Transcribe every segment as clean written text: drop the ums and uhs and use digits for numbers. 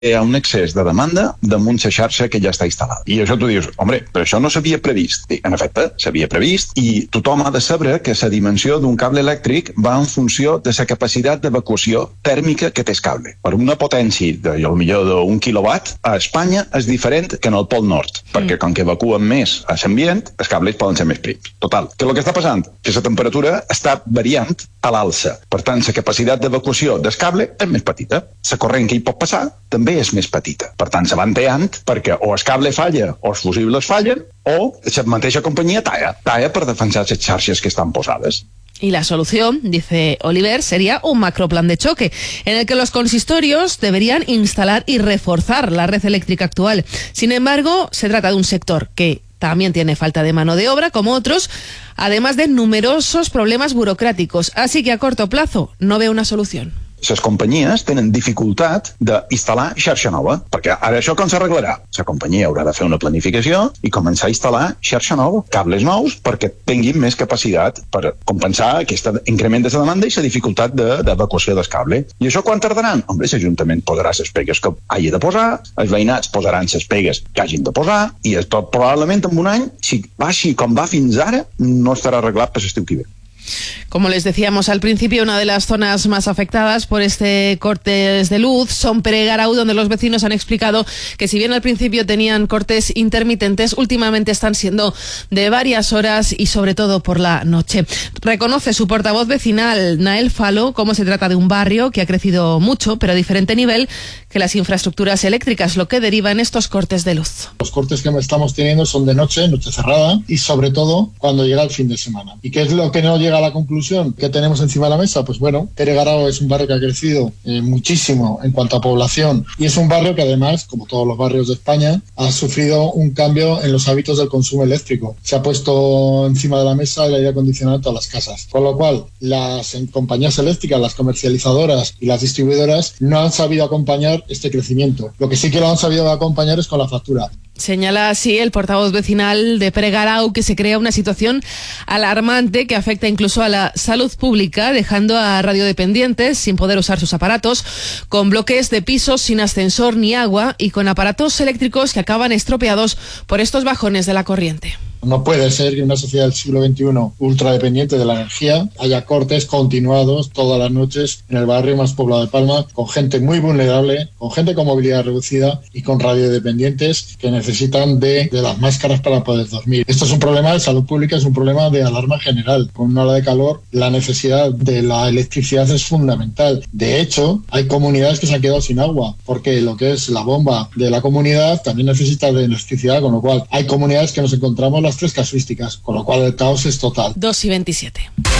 hi ha un excés de demanda damunt la xarxa que ja està instal·lada. I això tu dius, home, però això no s'havia previst. I, en efecte, s'havia previst i tothom ha de saber que la dimensió d'un cable elèctric va en funció de la capacitat d'evacuació tèrmica que té el cable. Per una potència de, millor d'un quilowatt, a Espanya és diferent que en el Pol Nord, perquè com que evacuen més a l'ambient, els cables poden ser més prims. Total, que el que està passant? Que la temperatura està variant a l'alça. Per tant, la capacitat d'evacuació del cable és més petita. La corrent que hi pot passar també és més petita. Per tant, se van teant perquè o el cable falla o els fusibles fallen o la mateixa companyia talla per defensar les xarxes que estan posades. Y la solución, dice Oliver, sería un macroplan de choque, en el que los consistorios deberían instalar y reforzar la red eléctrica actual. Sin embargo, se trata de un sector que también tiene falta de mano de obra, como otros, además de numerosos problemas burocráticos. Así que a corto plazo no ve una solución. Les companyies tenen dificultat d'instal·lar xarxa nova, perquè ara això com s'arreglarà? La companyia haurà de fer una planificació i començar a instal·lar xarxa nova, cables nous, perquè tinguin més capacitat per compensar aquest increment de la demanda i la dificultat d'evacuació del cable. I això quan tardaran? Home, l'Ajuntament posarà les pegues que hagi de posar, els veïnats posaran les pegues que hagin de posar, i tot probablement en un any, si va així com va fins ara, no estarà arreglat per l'estiu que ve. Como les decíamos al principio, una de las zonas más afectadas por este cortes de luz son Peregarau, donde los vecinos han explicado que si bien al principio tenían cortes intermitentes, últimamente están siendo de varias horas y sobre todo por la noche. Reconoce su portavoz vecinal, Nael Falo, cómo se trata de un barrio que ha crecido mucho, pero a diferente nivel que las infraestructuras eléctricas, lo que deriva en estos cortes de luz. Los cortes que estamos teniendo son de noche cerrada y sobre todo cuando llega el fin de semana. ¿Y qué es lo que no llega a la conclusión que tenemos encima de la mesa? Pues bueno, Peregarau es un barrio que ha crecido muchísimo en cuanto a población y es un barrio que además, como todos los barrios de España, ha sufrido un cambio en los hábitos del consumo eléctrico. Se ha puesto encima de la mesa el aire acondicionado en todas las casas, con lo cual las compañías eléctricas, las comercializadoras y las distribuidoras no han sabido acompañar este crecimiento. Lo que sí que lo han sabido acompañar es con la factura. Señala así el portavoz vecinal de Peregarau que se crea una situación alarmante que afecta incluso a la salud pública, dejando a radiodependientes sin poder usar sus aparatos, con bloques de pisos sin ascensor ni agua y con aparatos eléctricos que acaban estropeados por estos bajones de la corriente. No puede ser que en una sociedad del siglo XXI ultradependiente de la energía haya cortes continuados todas las noches en el barrio más poblado de Palma, con gente muy vulnerable, con gente con movilidad reducida y con radiodependientes que necesitan de las máscaras para poder dormir. Esto es un problema de salud pública, es un problema de alarma general. Con una ola de calor, la necesidad de la electricidad es fundamental. De hecho, hay comunidades que se han quedado sin agua, porque lo que es la bomba de la comunidad también necesita de electricidad, con lo cual hay comunidades que nos encontramos las tres casuísticas, con lo cual el caos es total. 2:27.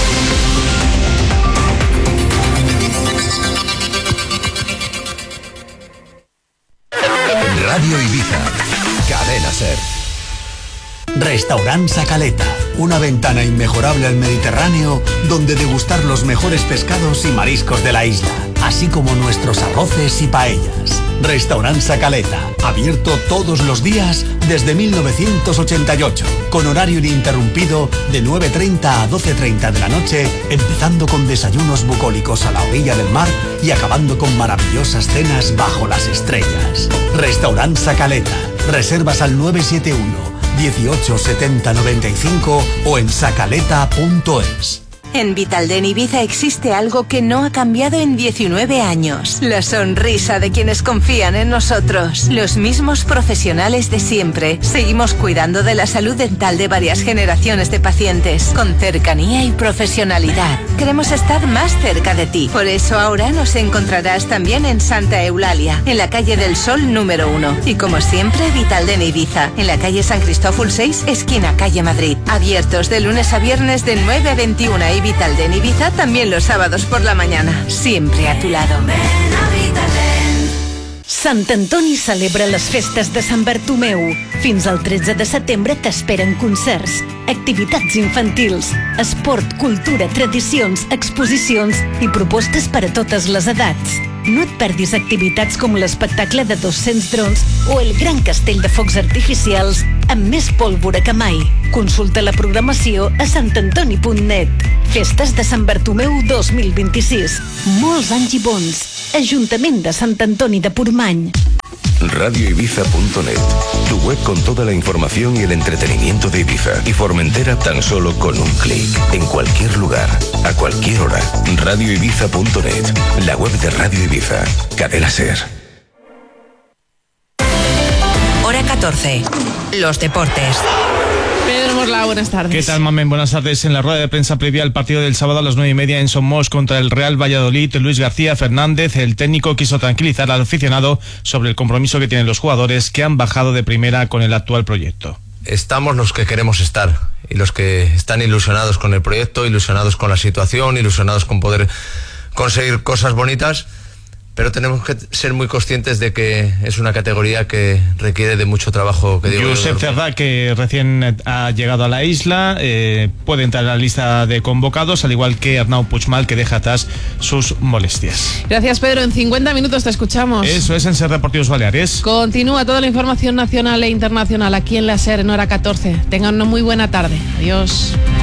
Radio Ibiza, Cadena Ser. Restaurant Sacaleta, una ventana inmejorable al Mediterráneo donde degustar los mejores pescados y mariscos de la isla, así como nuestros arroces y paellas. Restaurant Sacaleta, abierto todos los días desde 1988, con horario ininterrumpido de 9:30 a 12:30 de la noche, empezando con desayunos bucólicos a la orilla del mar y acabando con maravillosas cenas bajo las estrellas. Restaurant Sacaleta, reservas al 971 18 70 95 o en sacaleta.es. En Vitalden Ibiza existe algo que no ha cambiado en 19 años. La sonrisa de quienes confían en nosotros. Los mismos profesionales de siempre. Seguimos cuidando de la salud dental de varias generaciones de pacientes, con cercanía y profesionalidad. Queremos estar más cerca de ti. Por eso ahora nos encontrarás también en Santa Eulalia, en la calle del Sol número 1. Y como siempre, Vitalden Ibiza, en la calle San Cristóbal 6, esquina calle Madrid. Abiertos de lunes a viernes de 9 a 21 y Vitalden Ibiza también los sábados por la mañana, siempre a tu lado. Sant Antoni celebra les festes de Sant Bartomeu. Fins al 13 de setembre t'esperen concerts, activitats infantils, esport, cultura, tradicions, exposicions i propostes per a totes les edats. No et perdis activitats com l'espectacle de 200 drons o el gran castell de focs artificials amb més pólvora que mai. Consulta la programació a santantoni.net. Festes de Sant Bartomeu 2026. Molts anys i bons. Ajuntament de Sant Antoni de Portmany. RadioIbiza.net, tu web con toda la información y el entretenimiento de Ibiza y Formentera tan solo con un clic, en cualquier lugar, a cualquier hora. RadioIbiza.net, la web de Radio Ibiza, Cadena SER. Hora 14, los deportes. Pedro Morla, buenas tardes. ¿Qué tal, Mamen? Buenas tardes. En la rueda de prensa previa al partido del sábado a las 9:30 en Somos contra el Real Valladolid, Luis García Fernández, el técnico, quiso tranquilizar al aficionado sobre el compromiso que tienen los jugadores que han bajado de primera con el actual proyecto. Estamos los que queremos estar y los que están ilusionados con el proyecto, ilusionados con la situación, ilusionados con poder conseguir cosas bonitas. Pero tenemos que ser muy conscientes de que es una categoría que requiere de mucho trabajo. Josep Cerdá, que recién ha llegado a la isla, puede entrar en la lista de convocados, al igual que Arnau Puigmal, que deja atrás sus molestias. Gracias, Pedro. En 50 minutos te escuchamos. Eso es en SER Deportivos Baleares. Continúa toda la información nacional e internacional aquí en la SER en hora 14. Tengan una muy buena tarde. Adiós.